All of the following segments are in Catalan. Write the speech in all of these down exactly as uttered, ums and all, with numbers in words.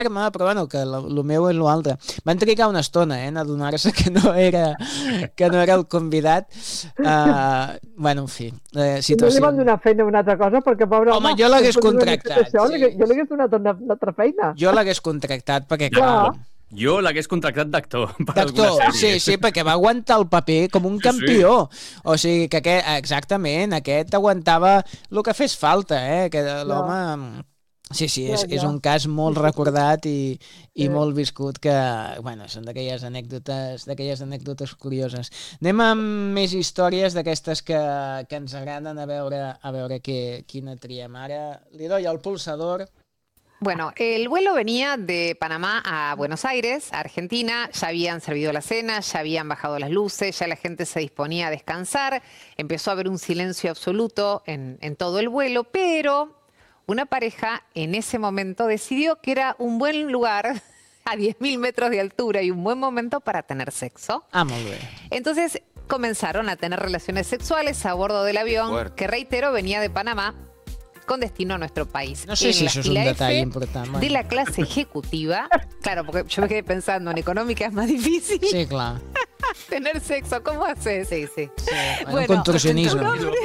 però bueno, que el meu és l'altre. Van trigar una estona, eh, en adonar-se que no era que no era el convidat. Uh, bueno, en fi, uh, situació... No li van donar feina a una altra cosa, perquè, pobre home... Home, jo l'hagués contractat. Això, sí. Jo l'hagués donat una altra feina. Jo l'hagués contractat, perquè clar... Jo l'hagués contractat d'actor. D'actor, sí, sí, perquè va aguantar el paper com un campió. Sí, sí. O sigui, que aquest, exactament, aquest aguantava el que fes falta, eh? Que l'home... Sí, sí, és, és un cas molt recordat i, i molt viscut que, bueno, són d'aquelles anècdotes, d'aquelles anècdotes curioses. Anem amb més històries d'aquestes que, que ens agraden, a veure, a veure què, quina triem ara. Li doy al pulsador. Bueno, el vuelo venía de Panamá a Buenos Aires, a Argentina. Ya habían servido la cena, ya habían bajado las luces, ya la gente se disponía a descansar. Empezó a haber un silencio absoluto en, en todo el vuelo, pero una pareja en ese momento decidió que era un buen lugar a diez mil metros de altura y un buen momento para tener sexo. Ah, muy bien. Entonces comenzaron a tener relaciones sexuales a bordo del avión, Fuerte. que reitero, venía de Panamá con destino a nuestro país. No sé en si la, eso es un detalle importante. De la clase ejecutiva, claro, porque yo me quedé pensando, en económica es más difícil. Sí, claro. Tener sexo, ¿cómo haces? Sí, sí. sí bueno, un contorsionismo.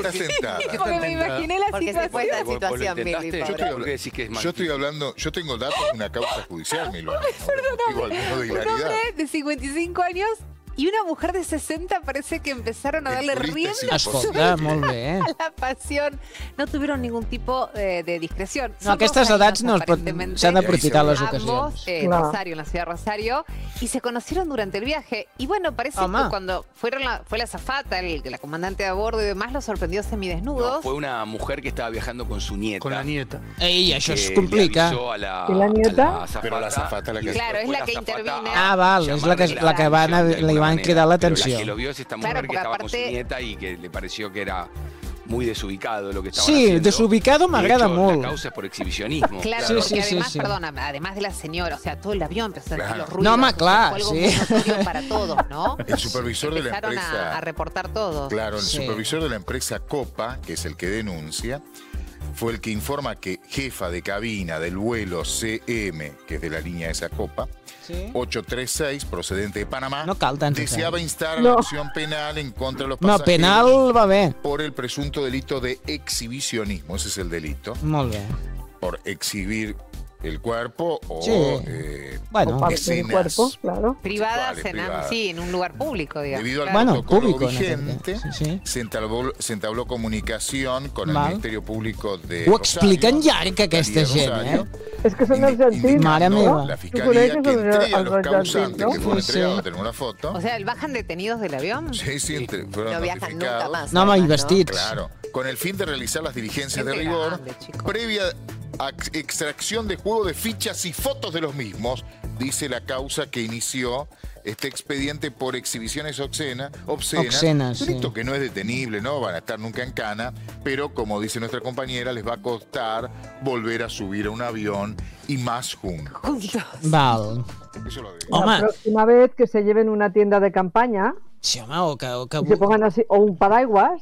Porque me imaginé la porque situación. Esta situación Mili, yo, estoy hablando, que que es yo estoy hablando, yo tengo datos de una causa judicial, Milo. Perdóname, un hombre de cincuenta y cinco años y una mujer de sesenta parece que empezaron a darle rienda Escolta, molt bé, eh? a la pasión. No tuvieron ningún tipo de, de discreción. No, aquestes edats no s'han d'aprofitar les ocasions. Ambos, eh, claro. Rosario, en la ciudad de Rosario, y se conocieron durante el viaje. Y bueno, parece Oma. que cuando fueron la, fue la azafata, el, la comandante de a bordo y demás, los sorprendió semidesnudos. No, fue una mujer que estaba viajando con su nieta. Con la nieta. Ey, això es complica. A la, ¿Y la nieta? A la Pero la azafata la que... Claro, es la que interviene. Ah, val, és la que, la que van a, li van cridar l'atenció. La que lo vio es esta mujer claro, que estaba aparte... con su nieta y que le pareció que era muy desubicado lo que estaban sí, haciendo. Sí, desubicado m'agrada molt. La causa es por exhibicionismo. Claro, sí, porque sí, además, sí, sí. perdona, además de la señora, o sea, todo el avión empezó a hacer los ruidos. No, home, clar, fue algo sí. muy notorio para todos, ¿no? El supervisor de la Empezaron empresa... a, a reportar todo. Claro, el sí. supervisor de la empresa Copa, que es el que denuncia, fue el que informa que jefa de cabina del vuelo C M, que es de la línea esa Copa, ¿sí? ochocientos treinta y seis, procedente de Panamà, no cal tant, deseaba instar no. la acción penal en contra de los no, pasajeros penal va bé. por el presunto delito de exhibicionismo. Ese es el delito. Molt bé. Por exhibir el cuerpo o sí. eh, bueno, o escenas cuerpo, claro. privadas en, privadas. Sí, en un lugar público, digamos. Debido al bueno, protocolo público, vigente, sí, sí. Se, entabló, se entabló comunicación con Val. el Ministerio Público de Ho Rosario. expliquen llarg, aquesta gent, eh? És que són argentins, Mare meva. La fiscalía que, que entrega a los causantes ¿no? que fueron sí, entregados, sí. tenemos una foto. O sea, ¿bajan detenidos del avión? Sí, sí, entre, fueron no viajan nunca más. No, además, y vestits. Claro, con el fin de realizar las diligencias de rigor, grande, previa extracción de juego de fichas y fotos de los mismos, dice la causa que inició este expediente por exhibiciones obscenas, obscenas, obscenas delito sí. que no es detenible, no van a estar nunca en cana, pero como dice nuestra compañera, les va a costar volver a subir a un avión y más juntos. Juntos. Val. Eso lo digo. La Home. próxima vez que se lleven una tienda de campaña Sí, home, o que... O, que... y se pongan así, o un paraguas.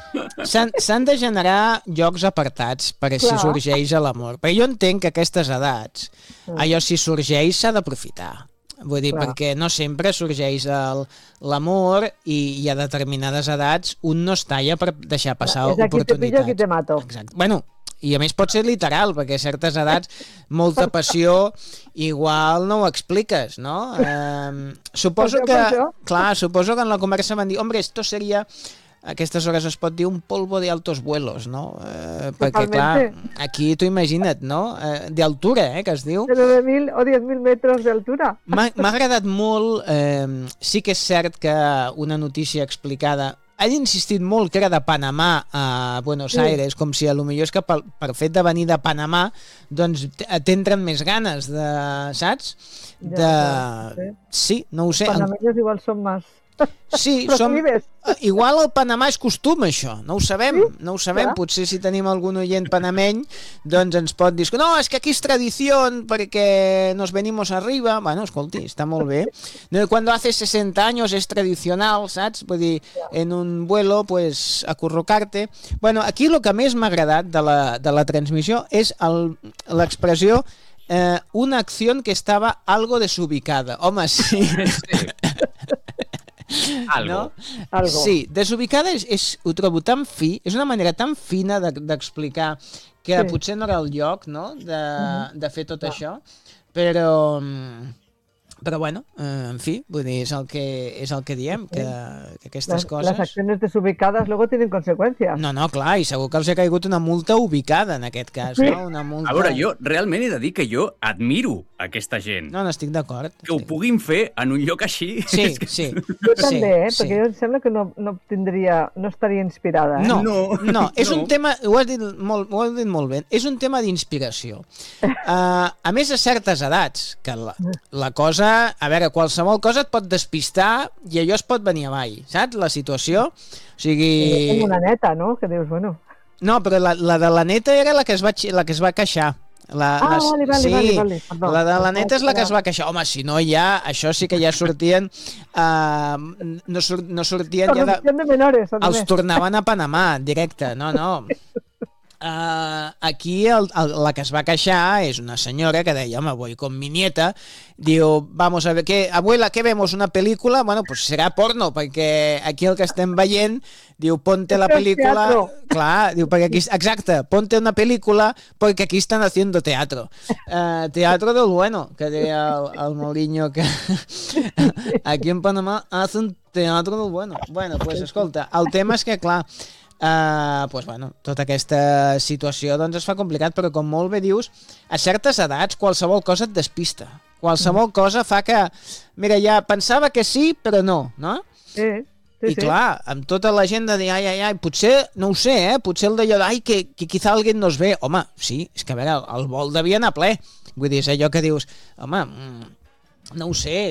S'han de generar llocs apartats per si Clar. sorgeix a l'amor. Però jo entenc que a aquestes edats, allò si sorgeix s'ha d'aprofitar. Vull dir, Clar. perquè no sempre sorgeix el- l'amor i, i a determinades edats un no es talla per deixar passar És aquí te pillo, aquí oportunitats. te mato. Exacte. Bueno, i a més pot ser literal, perquè a certes edats molta passió igual no ho expliques, no? Eh, suposo Per que, això, per això. clar, suposo que en la conversa van dir, hombre, esto sería... A aquestes hores es pot dir un polvo de altos vuelos, no? Eh, perquè, clar, Totalmente. aquí tu imagina't, no? Eh, de altura, eh, que es diu. De nueve mil o diez mil metros de altura. M'ha m'ha agradat molt, eh, sí que és cert que una notícia explicada, han insistit molt que era de Panamà a Buenos Sí. Aires, com si a lo millor és que per, per fet de venir de Panamà doncs t'entren més ganes de, saps? De... Ja, sí. Sí, no ho sé. Panameños igual son más. Sí, som... proclives. igual al Panamà és costum això, no ho sabem, Sí, no ho sabem, clar. potser si tenim algun oient panameny doncs ens pot dir, no, és que aquí és tradició perquè nos venimos arriba, bueno, escolti, està molt bé. No, cuando hace sesenta años es tradicional, saps? Vull dir, en un vuelo, pues, acurrucarte. Bueno, aquí el que més m'ha agradat de la, de la transmissió és el- l'expressió eh, una acción que estaba algo desubicada. Home, sí. Sí. Algo. No? Algo. Sí, desubicada és, és, ho trobo tan fi, és una manera tan fina de- d'explicar que Sí. potser no era el lloc, no?, de, de fer tot això, però... mm, Però bueno, eh, en fi, vull dir, és el que, és el que diem, que, que aquestes Las, coses... las acciones desubicadas luego tienen consecuencias. No, no, clar, i segur que els ha caigut una multa ubicada, en aquest cas, Sí. no? Una multa... A veure, jo realment he de dir que jo admiro aquesta gent. No, no, estic d'acord. Que ho estic- puguin fer en un lloc així. Sí, És que- sí. Jo també, eh? sí. Perquè jo em sembla que no, no tindria, no estaria inspirada. Eh? No, No, no, no, és no. un tema, ho has dit molt, ho has dit molt bé, és un tema d'inspiració. Uh, a més, a certes edats, que la, la cosa, a veure, qualsevol cosa et pot despistar i allò es pot venir avall, saps? La situació, o sigui... Tinc una neta, no? Que dius, bueno... No, però la, la de la neta era la que es va, xi- la que es va queixar. La, Ah, les- vale, vale, sí, vale, vale, perdó. la de la neta és la que Era- es va queixar. Home, si no ja, això sí que ja sortien... Uh, no, sur, no sortien ja de... Corrupción de menores, a Els més. tornaven a Panamà, directe. No, no. Uh, aquí el, el, la que es va queixar és una senyora que deia, home, voy con mi nieta, diu, vamos a ver, ¿qué, abuela, ¿qué vemos? ¿Una película? Bueno, pues serà porno, perquè aquí el que estem veient, diu, ponte la Esto es película... teatro. Clar, diu, perquè aquí... Exacte, ponte una película porque aquí están haciendo teatro. Uh, teatro del bueno, que deia el, el Mourinho, que aquí en Panamà hacen teatro del bueno. Bueno, pues escolta, el tema és que, clar, Uh, pues bueno, tota aquesta situació doncs es fa complicat, però com molt bé dius, a certes edats qualsevol cosa et despista, qualsevol cosa fa que, mira, ja pensava que sí però no, no? Sí, sí, I sí. clar, amb tota la gent de dir ai, ai, ai, potser, no ho sé, eh? Potser el d'allò de, ai, que, que quizà alguien nos ve, home, sí, és que a veure, el, el vol devia anar ple, vull dir, és allò que dius, home, mm, no ho sé,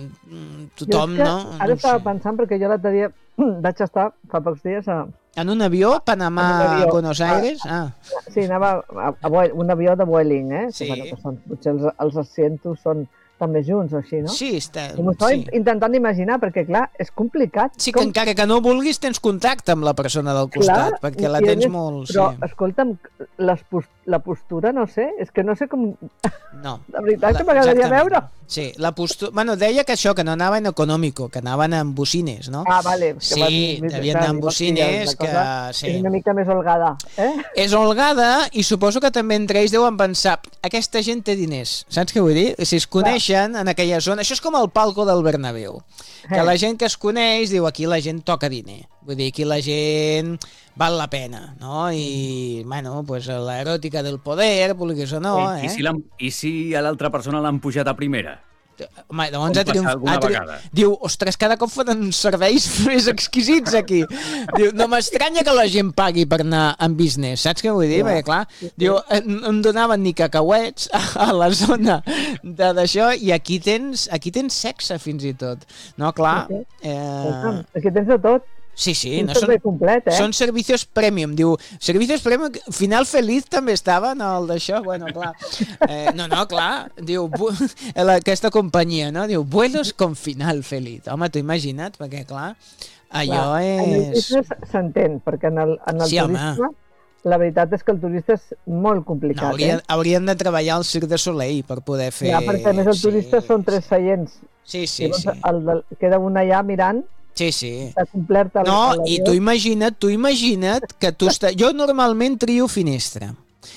mm, tothom, Jo és que no? Ara No ho estava sé. pensant, perquè jo l'altre dia vaig estar fa pocs dies a... En un avió, Panamà, En un avió. Buenos Aires? Ah, Sí, anava a, a, a un avió de Vueling, eh? Sí. Que, bueno, que són, potser els, els asientos són també junts o així, no? sí, està... I m'ho estava Sí. intentant imaginar, perquè clar, és complicat. Sí, que encara que no vulguis tens contacte amb la persona del costat, perquè la i a tens més, molt... Però, Sí. escolta'm, les pos la postura, no sé, és que no sé com... No. La veritat que m'agradaria Exactament. veure. Sí, la postura... Bueno, deia que això, que no anaven econòmico, que anaven amb bocines, no? Ah, vale. que Sí, van- devien anar amb clar, bocines, la cosa que- sí. És una mica més holgada, eh? És holgada i suposo que també entre ells deuen pensar aquesta gent té diners, saps què vull dir? Si es coneixen en aquella zona, això és com el palco del Bernabéu, que Eh. la gent que es coneix diu aquí la gent toca diner, vull dir, aquí la gent val la pena, no? I, bueno, pues l'eròtica del poder, vulguis o no, I, eh? si l'han- I si a l'altra persona l'han pujat a primera? Home, llavors Com ha triomf... passa alguna ha tri... vegada. Diu, ostres, cada cop fan uns serveis més exquisits aquí. Diu, no m'estranya que la gent pagui per anar en business, saps què vull dir? Perquè, clar, diu, no em donaven ni cacauets a la zona de d'això i aquí tens, aquí tens sexe fins i tot. No, clar... Sí, Eh... Escolta'm, aquí tens de tot. Sí, sí, Un no són, servei complet, eh? són servicios premium. Diu, servicios premium, final feliz també estava, no, el d'això, bueno, clar. Eh, no, no, clar, diu, bu- la- aquesta companyia, no? Diu, vuelos con final feliz. Home, t'ho imagina't, perquè, clar, allò Clar, en el és... business s'entén, perquè en el, en el Sí, home. turisme la veritat és que el turista és molt No, complicat, haurien, eh? haurien de treballar al Cirque de Soleil per poder fer... Ja, perquè a més el turista sí, són tres seients. Sí, sí, Llavors, sí. el del, queda un allà mirant, Sí, sí. està complert el, No, el i tu imagina't, tu imagina't que tu està... Jo normalment trio finestra.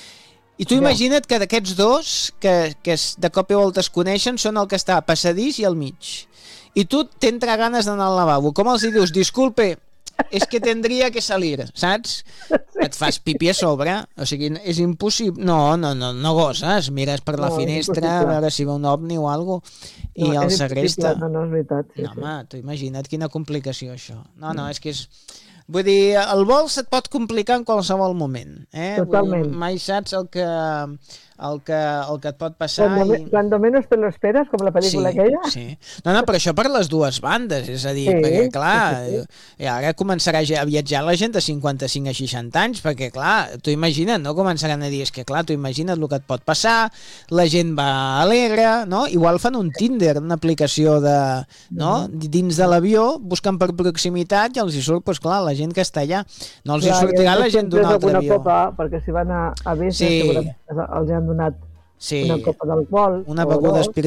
I tu Ja. imagina't que d'aquests dos, que, que es- de cop i volta es coneixen, són el que està a passadís i al mig. I tu t'entra ganes d'anar al lavabo. Com els hi dius? Disculpe, és que tendria que salir, saps? Et fas pipi a sobre, o sigui, és impossible. No, no, no, no goses, mires per la No, és finestra a impossible. veure si ve un ovni o alguna cosa i No, el és segresta. impossible, No, no, és veritat. Sí, No, sí. home, tu imagina't quina complicació, això. No, no, és que és... Vull dir, el vol se't pot complicar en qualsevol moment. Eh? Totalment. Vull dir, mai saps el que, el que, el que et pot passar. Cuando, me- cuando menos te lo esperas, com la pel·lícula sí, aquella. sí. No, no, però això per les dues bandes, és a dir, Sí, perquè, clar, sí, i ara començarà ja a viatjar la gent de cinquanta-cinc a seixanta anys, perquè, clar, tu imagina't, no començaran a dir, és que, clar, tu imagina't el que et pot passar, la gent va alegre, no? Igual fan un Tinder, una aplicació de, no? Dins de l'avió, busquen per proximitat i els hi surt, doncs, clar, la gent que està allà. No els hi Clar, sortirà i la després gent d'un tens altre alguna avió. Copa, perquè si van a, a business, Sí. segurament els han donat Sí. Una copa d'alcohol. Una beguda espirituosa